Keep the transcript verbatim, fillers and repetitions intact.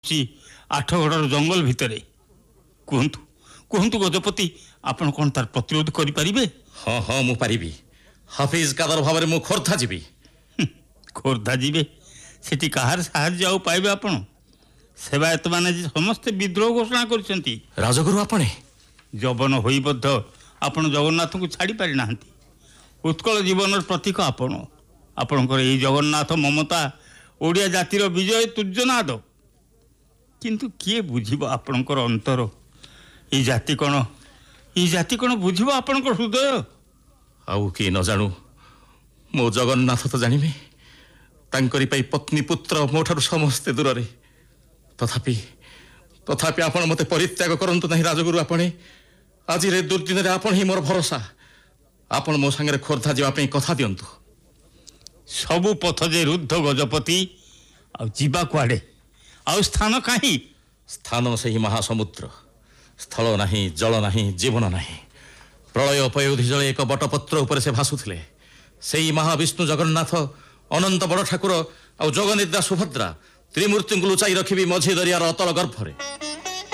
आठगढ़ जंगल भितर कहतु कहतु गजपति आपण कौन तार प्रतिरोध करें? हाँ हाँ मु पारिबी। हाफिज कादर भाव में खोर्धा जीवी। खोर्धा जीवे सेठी कहार साहाय्य आउ पाइबे? आपण सेवायत माने समस्ते विद्रोह घोषणा करछंती। राजगुरु आपणे जवन होई बद्ध आपण जगन्नाथ को छाड़ी पारि नाहंती। उत्कल जीवन प्रतीक आपण आपणकर एई जगन्नाथ ममता ओडिया जातिर विजय तुर्यनाद। किंतु किए बुझिबो आपणकर अंतर? ई जाति कोन ई जाति कोन बुझिबो आपणकर हृदय? आउ कि न जानू मो जगन्नाथ तो जानिबे तांकरी पई पत्नी पुत्र मोठारु समस्ते दूर रे। तथापि तथापि आपण मते परित्याग करंतु नहीं राजगुरु। आपणे आज रे दुर्दिन रे आपण ही मोर भरोसा। आपण मो संगे खोर्धा जीवा पई कथा दियंतु। सबु पथ जे रुद्ध गजपति आ जीवा कुआडे आ स्थान काहे? स्थान सही महासमुद्र। स्थल नहीं जल नहीं जीवन नहीं। प्रलय पयोधि जले एक बटपत्र उपर से भासुथिले सेई महाविष्णु जगन्नाथ अनंत बड़ ठाकुर आ जगनिद्रा सुभद्रा त्रिमूर्ति लुचाई रखिबी मझी दरियार अतल गर्भरे।